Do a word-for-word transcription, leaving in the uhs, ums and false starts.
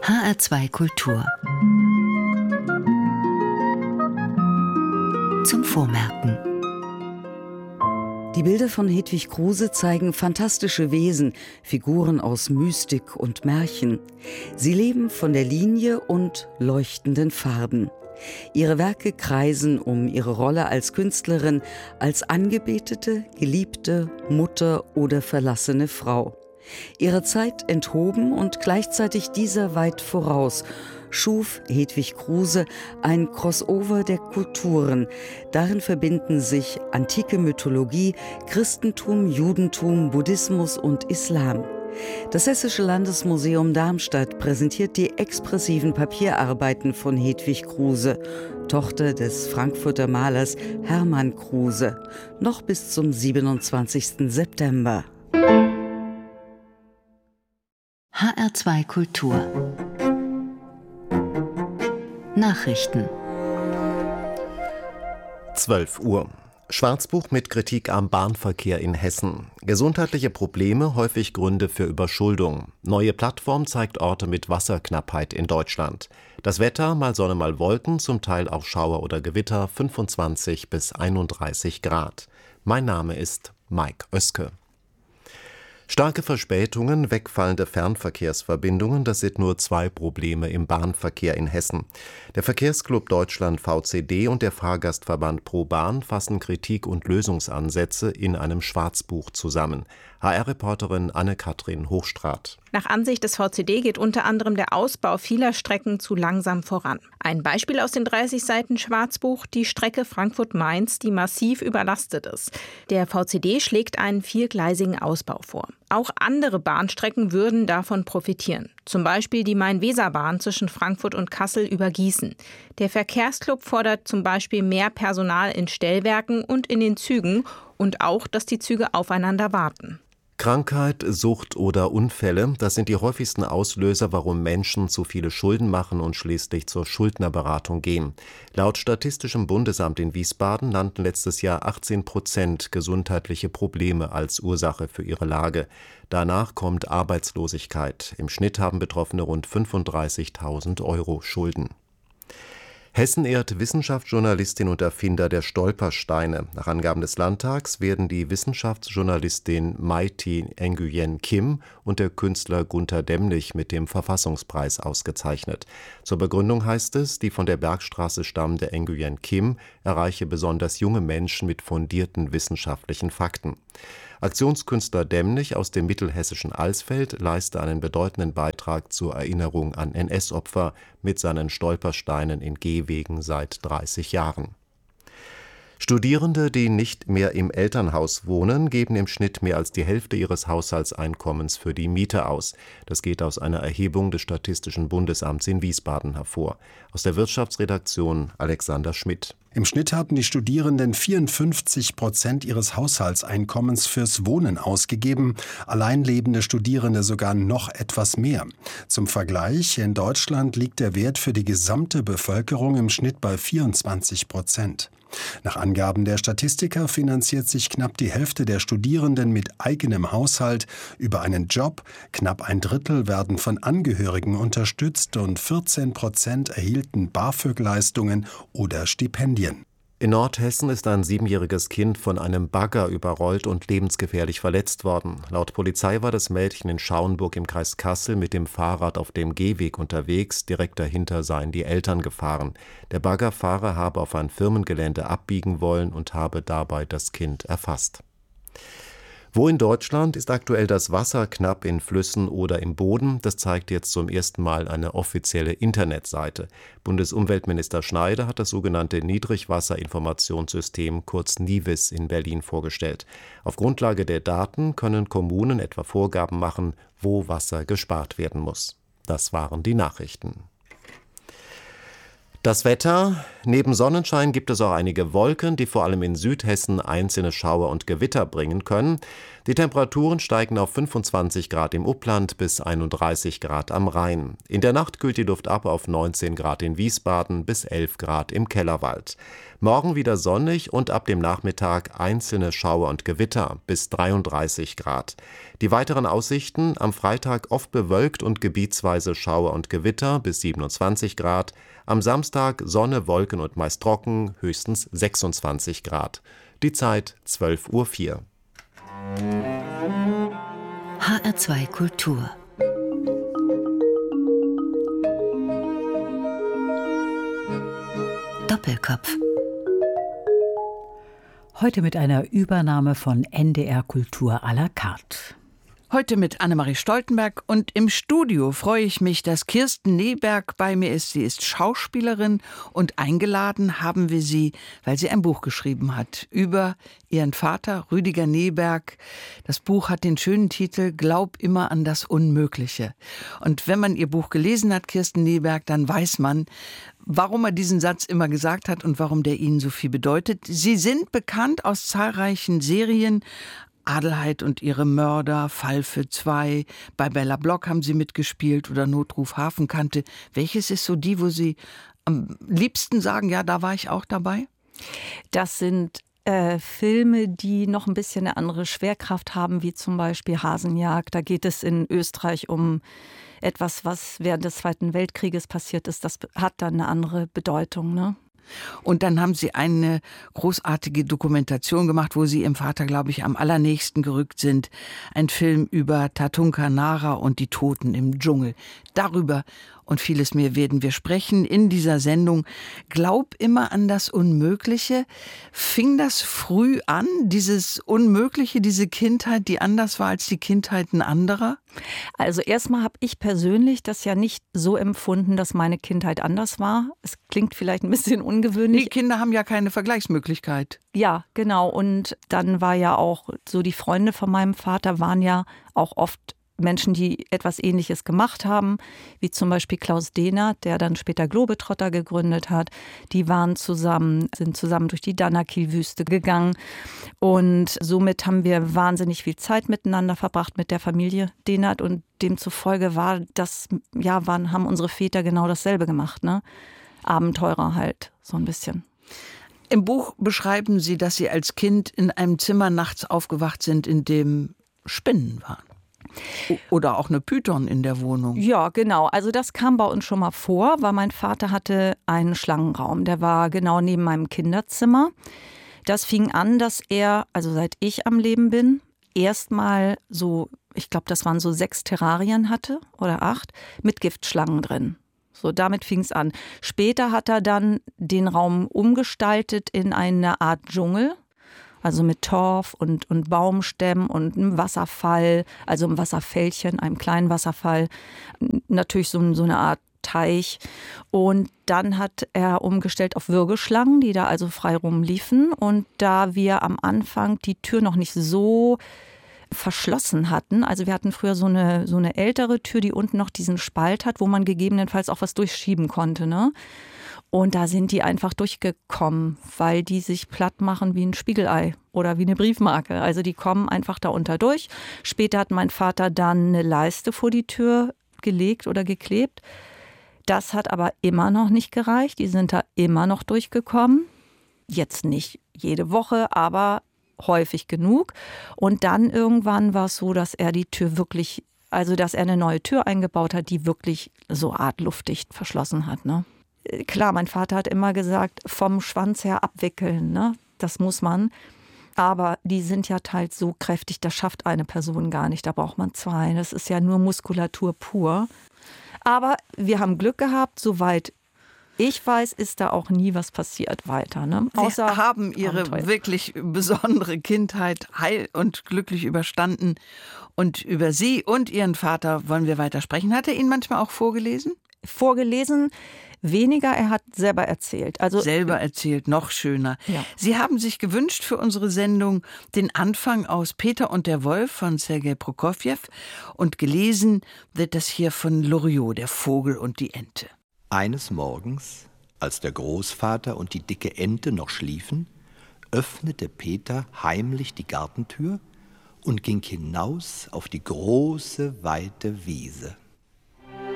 H R zwei Kultur. Zum Vormerken. Die Bilder von Hedwig Kruse zeigen fantastische Wesen, Figuren aus Mystik und Märchen. Sie leben von der Linie und leuchtenden Farben. Ihre Werke kreisen um ihre Rolle als Künstlerin, als angebetete, geliebte, Mutter oder verlassene Frau. Ihrer Zeit enthoben und gleichzeitig dieser weit voraus, schuf Hedwig Kruse ein Crossover der Kulturen. Darin verbinden sich antike Mythologie, Christentum, Judentum, Buddhismus und Islam. Das Hessische Landesmuseum Darmstadt präsentiert die expressiven Papierarbeiten von Hedwig Kruse, Tochter des Frankfurter Malers Hermann Kruse, noch bis zum siebenundzwanzigsten September. H R zwei Kultur. Nachrichten. zwölf Uhr. Schwarzbuch mit Kritik am Bahnverkehr in Hessen. Gesundheitliche Probleme, häufig Gründe für Überschuldung. Neue Plattform zeigt Orte mit Wasserknappheit in Deutschland. Das Wetter, mal Sonne, mal Wolken, zum Teil auch Schauer oder Gewitter, fünfundzwanzig bis einunddreißig Grad. Mein Name ist Mike Oeske. Starke Verspätungen, wegfallende Fernverkehrsverbindungen, das sind nur zwei Probleme im Bahnverkehr in Hessen. Der Verkehrsclub Deutschland V C D und der Fahrgastverband ProBahn fassen Kritik und Lösungsansätze in einem Schwarzbuch zusammen. H R-Reporterin Anne-Kathrin Hochstraat. Nach Ansicht des V C D geht unter anderem der Ausbau vieler Strecken zu langsam voran. Ein Beispiel aus den dreißig Seiten Schwarzbuch, die Strecke Frankfurt-Mainz, die massiv überlastet ist. Der V C D schlägt einen viergleisigen Ausbau vor. Auch andere Bahnstrecken würden davon profitieren. Zum Beispiel die Main-Weser-Bahn zwischen Frankfurt und Kassel über Gießen. Der Verkehrsclub fordert zum Beispiel mehr Personal in Stellwerken und in den Zügen und auch, dass die Züge aufeinander warten. Krankheit, Sucht oder Unfälle, das sind die häufigsten Auslöser, warum Menschen zu viele Schulden machen und schließlich zur Schuldnerberatung gehen. Laut Statistischem Bundesamt in Wiesbaden nannten letztes Jahr achtzehn Prozent gesundheitliche Probleme als Ursache für ihre Lage. Danach kommt Arbeitslosigkeit. Im Schnitt haben Betroffene rund fünfunddreißigtausend Euro Schulden. Hessen ehrt Wissenschaftsjournalistin und Erfinder der Stolpersteine. Nach Angaben des Landtags werden die Wissenschaftsjournalistin Mai-Thi Nguyen Kim und der Künstler Gunter Demnig mit dem Verfassungspreis ausgezeichnet. Zur Begründung heißt es, die von der Bergstraße stammende Nguyen Kim erreiche besonders junge Menschen mit fundierten wissenschaftlichen Fakten. Aktionskünstler Demnig aus dem mittelhessischen Alsfeld leiste einen bedeutenden Beitrag zur Erinnerung an N S-Opfer mit seinen Stolpersteinen in Gehwegen seit dreißig Jahren. Studierende, die nicht mehr im Elternhaus wohnen, geben im Schnitt mehr als die Hälfte ihres Haushaltseinkommens für die Miete aus. Das geht aus einer Erhebung des Statistischen Bundesamts in Wiesbaden hervor. Aus der Wirtschaftsredaktion Alexander Schmidt. Im Schnitt haben die Studierenden vierundfünfzig Prozent ihres Haushaltseinkommens fürs Wohnen ausgegeben, alleinlebende Studierende sogar noch etwas mehr. Zum Vergleich, in Deutschland liegt der Wert für die gesamte Bevölkerung im Schnitt bei vierundzwanzig Prozent. Nach Angaben der Statistiker finanziert sich knapp die Hälfte der Studierenden mit eigenem Haushalt über einen Job, knapp ein Drittel werden von Angehörigen unterstützt und vierzehn Prozent erhielten BAföG-Leistungen oder Stipendien. In Nordhessen ist ein siebenjähriges Kind von einem Bagger überrollt und lebensgefährlich verletzt worden. Laut Polizei war das Mädchen in Schauenburg im Kreis Kassel mit dem Fahrrad auf dem Gehweg unterwegs. Direkt dahinter seien die Eltern gefahren. Der Baggerfahrer habe auf ein Firmengelände abbiegen wollen und habe dabei das Kind erfasst. Wo in Deutschland ist aktuell das Wasser knapp in Flüssen oder im Boden? Das zeigt jetzt zum ersten Mal eine offizielle Internetseite. Bundesumweltminister Schneider hat das sogenannte Niedrigwasserinformationssystem, kurz NIWIS, in Berlin vorgestellt. Auf Grundlage der Daten können Kommunen etwa Vorgaben machen, wo Wasser gespart werden muss. Das waren die Nachrichten. Das Wetter. Neben Sonnenschein gibt es auch einige Wolken, die vor allem in Südhessen einzelne Schauer und Gewitter bringen können. Die Temperaturen steigen auf fünfundzwanzig Grad im Upland bis einunddreißig Grad am Rhein. In der Nacht kühlt die Luft ab auf neunzehn Grad in Wiesbaden bis elf Grad im Kellerwald. Morgen wieder sonnig und ab dem Nachmittag einzelne Schauer und Gewitter bis dreiunddreißig Grad. Die weiteren Aussichten: am Freitag oft bewölkt und gebietsweise Schauer und Gewitter bis siebenundzwanzig Grad. Am Samstag Sonne, Wolken und meist trocken, höchstens sechsundzwanzig Grad. Die Zeit zwölf Uhr vier. H R zwei Kultur. Doppelkopf. Heute mit einer Übernahme von N D R Kultur à la carte. Heute mit Annemarie Stoltenberg und im Studio freue ich mich, dass Kirsten Neberg bei mir ist. Sie ist Schauspielerin und eingeladen haben wir sie, weil sie ein Buch geschrieben hat über ihren Vater Rüdiger Neberg. Das Buch hat den schönen Titel »Glaub immer an das Unmögliche«. Und wenn man ihr Buch gelesen hat, Kirsten Neberg, dann weiß man, warum er diesen Satz immer gesagt hat und warum der ihnen so viel bedeutet. Sie sind bekannt aus zahlreichen Serien. Adelheid und ihre Mörder, Fall für zwei, bei Bella Block haben sie mitgespielt oder Notruf Hafenkante. Welches ist so die, wo Sie am liebsten sagen, ja, da war ich auch dabei? Das sind äh, Filme, die noch ein bisschen eine andere Schwerkraft haben, wie zum Beispiel Hasenjagd. Da geht es in Österreich um etwas, was während des Zweiten Weltkrieges passiert ist. Das hat dann eine andere Bedeutung, ne? Und dann haben Sie eine großartige Dokumentation gemacht, wo Sie Ihrem Vater, glaube ich, am allernächsten gerückt sind. Ein Film über Tatunka Nara und die Toten im Dschungel. Darüber und vieles mehr werden wir sprechen in dieser Sendung. Glaub immer an das Unmögliche. Fing das früh an, dieses Unmögliche, diese Kindheit, die anders war als die Kindheiten anderer? Also erstmal habe ich persönlich das ja nicht so empfunden, dass meine Kindheit anders war. Es klingt vielleicht ein bisschen ungewöhnlich. Die Kinder haben ja keine Vergleichsmöglichkeit. Ja, genau. Und dann war ja auch so, die Freunde von meinem Vater waren ja auch oft Menschen, die etwas Ähnliches gemacht haben, wie zum Beispiel Klaus Dehnert, der dann später Globetrotter gegründet hat. Die waren zusammen, sind zusammen durch die Danakil-Wüste gegangen und somit haben wir wahnsinnig viel Zeit miteinander verbracht mit der Familie Dehnert und demzufolge war das, ja, waren, haben unsere Väter genau dasselbe gemacht, ne? Abenteurer halt, so ein bisschen. Im Buch beschreiben Sie, dass Sie als Kind in einem Zimmer nachts aufgewacht sind, in dem Spinnen waren. Oder auch eine Python in der Wohnung. Ja, genau. Also das kam bei uns schon mal vor, weil mein Vater hatte einen Schlangenraum. Der war genau neben meinem Kinderzimmer. Das fing an, dass er, also seit ich am Leben bin, erstmal so, ich glaube, das waren so sechs Terrarien hatte oder acht, mit Giftschlangen drin. So, damit fing es an. Später hat er dann den Raum umgestaltet in eine Art Dschungel. Also mit Torf und, und Baumstämmen und einem Wasserfall, also einem Wasserfällchen, einem kleinen Wasserfall. Natürlich so, so eine Art Teich. Und dann hat er umgestellt auf Würgeschlangen, die da also frei rumliefen. Und da wir am Anfang die Tür noch nicht so verschlossen hatten, also wir hatten früher so eine, so eine ältere Tür, die unten noch diesen Spalt hat, wo man gegebenenfalls auch was durchschieben konnte, ne? Und da sind die einfach durchgekommen, weil die sich platt machen wie ein Spiegelei oder wie eine Briefmarke. Also die kommen einfach da unter durch. Später hat mein Vater dann eine Leiste vor die Tür gelegt oder geklebt. Das hat aber immer noch nicht gereicht. Die sind da immer noch durchgekommen. Jetzt nicht jede Woche, aber häufig genug. Und dann irgendwann war es so, dass er die Tür wirklich, also dass er eine neue Tür eingebaut hat, die wirklich so art luftdicht verschlossen hat, ne? Klar, mein Vater hat immer gesagt, vom Schwanz her abwickeln, ne? Das muss man. Aber die sind ja teils so kräftig, das schafft eine Person gar nicht. Da braucht man zwei. Das ist ja nur Muskulatur pur. Aber wir haben Glück gehabt, soweit ich weiß, ist da auch nie was passiert weiter. Ne? Sie haben Ihre Abenteuer. Wirklich besondere Kindheit heil und glücklich überstanden. Und über Sie und Ihren Vater wollen wir weiter sprechen. Hat er Ihnen manchmal auch vorgelesen? Vorgelesen weniger, er hat selber erzählt. Also selber erzählt, noch schöner. Ja. Sie haben sich gewünscht für unsere Sendung den Anfang aus Peter und der Wolf von Sergei Prokofjew und gelesen wird das hier von Loriot, der Vogel und die Ente. Eines Morgens, als der Großvater und die dicke Ente noch schliefen, öffnete Peter heimlich die Gartentür und ging hinaus auf die große, weite Wiese.